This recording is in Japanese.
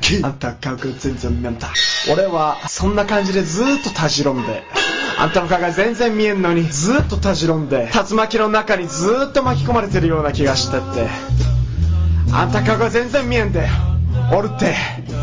あんた顔が全然見えんだ。俺はそんな感じでずーっとたじろんで、あんたの顔が全然見えんのにずーっとたじろんで、竜巻の中にずーっと巻き込まれてるような気がしてって、あんた顔が全然見えんで、おるって